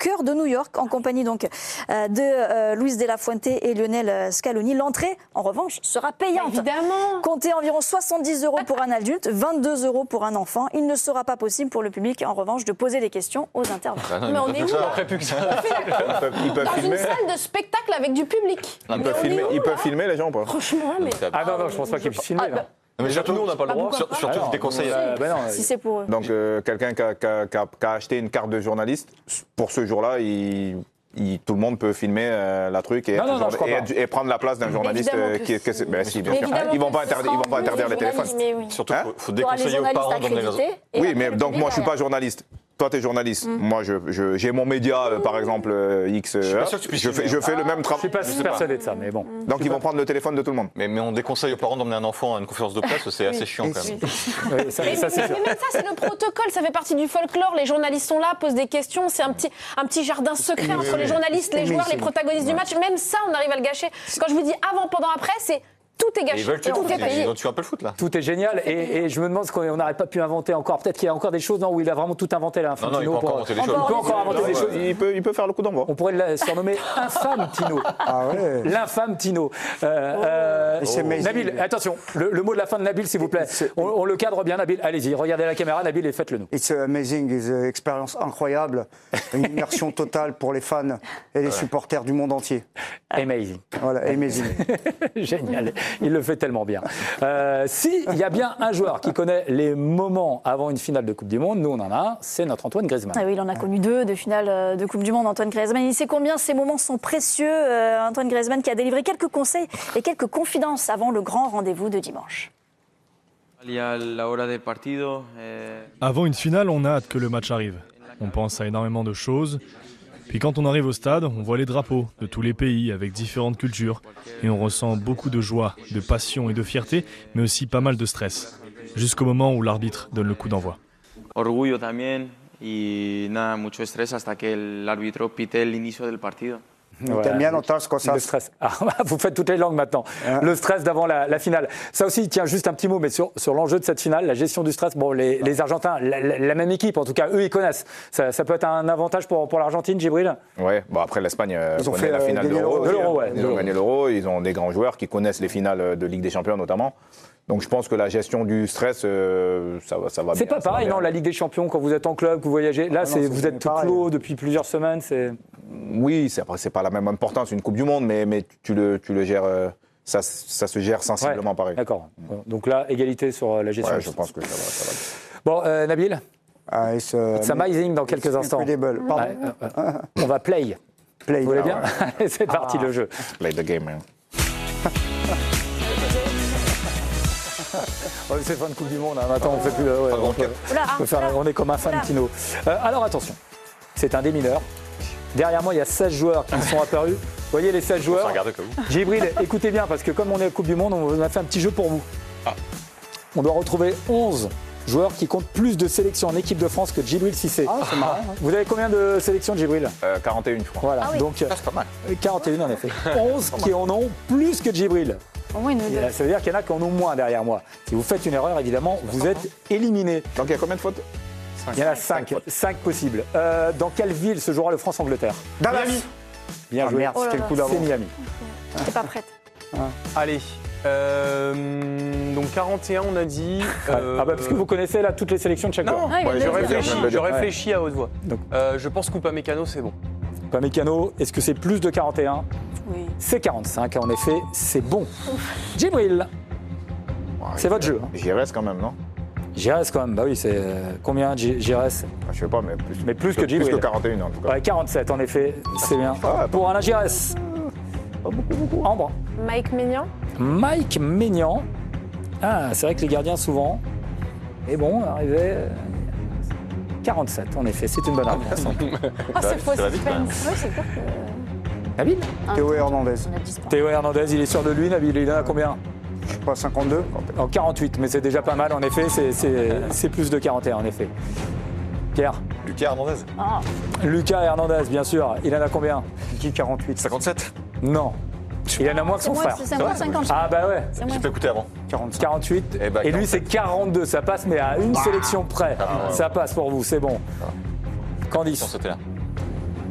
cœur de New York, en compagnie donc de Luis de la Fuente et Lionel Scaloni. L'entrée, en revanche, sera payante. Évidemment. Comptez environ 70 € pour un adulte, 22 € pour un enfant. Il ne sera pas possible pour le public, en revanche, de poser des questions aux intervenants. Mais on est où là? Ils peuvent Dans filmer. une salle de spectacle avec du public. Ils peuvent filmer les gens ou pas? Franchement, mais... Ah non, je pense pas qu'ils puissent filmer. là. Mais surtout, nous, on n'a pas le droit. pourquoi pas? Surtout, je déconseille. Si c'est pour eux. Donc quelqu'un qui a acheté une carte de journaliste, pour ce jour-là, tout le monde peut filmer la truc et, et prendre la place d'un journaliste. Si, bien sûr. Ils vont pas interdire les téléphones. Surtout, il faut Il y aura les déconseiller aux journalistes parents d'emmener les autres. accrédités. Oui, mais donc moi je suis pas journaliste. Toi, tu es journaliste. Moi, j'ai mon média, par exemple, X. suis pas sûr que tu puisses je fais le même Je travail. suis pas persuadé de ça, mais bon. Donc, ils vont prendre le téléphone de tout le monde. Mais on déconseille aux parents d'emmener un enfant à une conférence de presse, c'est assez chiant quand même. Oui, ça, Mais c'est sûr. même ça, c'est le protocole, ça fait partie du folklore. Les journalistes sont là, posent des questions. C'est un petit jardin secret entre les journalistes, les joueurs, les protagonistes du match. Même ça, on arrive à le gâcher. Quand je vous dis avant, pendant, après, c'est tout est gâché. Ils veulent Tout est payé. Ils ont tué un peu le foot là. Tout est génial et je me demande ce qu'on n'aurait pas pu inventer encore. Peut-être qu'il y a encore des choses où il a vraiment tout inventé là. Non, il peut encore inventer des choses. Il peut encore inventer des choses. Il peut faire le coup d'envoi. On pourrait le surnommer Infâme Tino. Ah ouais. L'infâme Tino. Nabil, attention, le mot de la fin de Nabil, s'il vous plaît. On le cadre bien, Nabil. Allez-y, regardez la caméra, Nabil, et faites-le nous. It's amazing, it's une expérience incroyable, une immersion totale pour les fans et les supporters du monde entier. Amazing. Voilà, amazing. Génial, il le fait tellement bien. S'il y a bien un joueur qui connaît les moments avant une finale de Coupe du Monde, nous on en a un, c'est notre Antoine Griezmann. Ah oui, il en a connu 2 de finale de Coupe du Monde, Antoine Griezmann. Il sait combien ces moments sont précieux. Antoine Griezmann qui a délivré quelques conseils et quelques confidences avant le grand rendez-vous de dimanche. Avant une finale, on a hâte que le match arrive. On pense à énormément de choses. Puis quand on arrive au stade, on voit les drapeaux de tous les pays avec différentes cultures et on ressent beaucoup de joie, de passion et de fierté, mais aussi pas mal de stress, jusqu'au moment où l'arbitre donne le coup d'envoi. Orgullo también y nada, mucho estrés hasta que el árbitro pite el inicio del partido. También otras cosas. Le stress. Ah, vous faites toutes les langues maintenant. Le stress d'avant la finale. Ça aussi, tiens, juste un petit mot, mais sur l'enjeu de cette finale, la gestion du stress. Bon, les Argentins, la même équipe, en tout cas, eux, ils connaissent. Ça peut être un avantage pour l'Argentine, Djibril? Ouais, bon après l'Espagne Ils ont connaît fait la finale de l'Euro. Ils ont gagné l'Euro, ils ont des grands joueurs qui connaissent les finales de Ligue des Champions notamment. Donc je pense que la gestion du stress, ça va bien. C'est pas pareil, non, la Ligue des Champions, quand vous êtes en club, que vous voyagez. Là, vous êtes clos depuis plusieurs semaines. Oui, c'est pas la même importance, une Coupe du Monde, mais tu le gères, ça se gère sensiblement pareil. D'accord. Donc là, égalité sur la gestion. Ouais, je pense que ça va. Bon, Nabil, It's amazing dans quelques instants. incredible. Pardon. On va play. Play. Vous voulez bien? C'est parti le jeu. Play the game, man. C'est fin de Coupe du Monde. Hein. Maintenant, on fait plus. On est comme un fan Tino. Alors attention, c'est un des mineurs. Derrière moi, il y a 16 joueurs qui sont apparus. Vous voyez les 16 joueurs. Djibril, écoutez bien, parce que comme on est à Coupe du Monde, on a fait un petit jeu pour vous. On doit retrouver 11 joueurs qui comptent plus de sélections en équipe de France que Djibril Cissé. Ah, c'est marrant. Vous avez combien de sélections, Djibril? 41, je crois. Voilà, donc C'est pas mal. 41 en effet. 11 qui en ont plus que Djibril. Au moins une ou deux. Ça veut dire qu'il y en a qui en ont moins derrière moi. Si vous faites une erreur, évidemment, vous êtes éliminé. Donc il y a combien de fautes? Il y en a 5 possibles. Dans quelle ville se jouera le France-Angleterre? Dallas. Bien joué. Merde, c'était le coup C'est d'avant. Miami. T'es pas prête. Allez. Donc 41, on a dit. Parce que vous connaissez là toutes les sélections de chaque Non, joueur. je réfléchis à haute voix. Donc. Je pense qu'Upamecano, c'est bon. Upamecano, est-ce que c'est plus de 41? Oui. C'est 45, en effet, c'est bon. Djibril, c'est votre jeu. J'y reste quand même, non? Giresse quand même, bah oui, c'est combien Giresse? Je sais pas, mais plus que Djibril. Plus que 41 en tout cas. Ouais, 47 en effet, c'est bien. Pour Alain Giresse. Pas beaucoup. Ambre. Mike Maignan. Mike Maignan. Ah, c'est vrai que les gardiens souvent. Et bon, arrivé 47 en effet, c'est une bonne réponse. C'est faux, ça va vite, quand même. suspense. Ouais, c'est quoi Nabil? Théo Hernandez. On a 10 points. Théo Hernandez, il est sûr de lui, Nabil, il en a combien? Je sais pas, 52. En 48, mais c'est déjà pas mal en effet, c'est plus de 41 en effet. Pierre? Lucas Hernandez. Lucas Hernandez, bien sûr, il en a combien? Qui 48? 57. Non. Il en a moins que son frère. C'est moins 50. Ah bah ouais. J'ai pas écouté avant. 48. Eh ben, Et lui 47. c'est 42, ça passe mais à une sélection près. Ça passe pour vous, c'est bon. Candice? Sur ce là.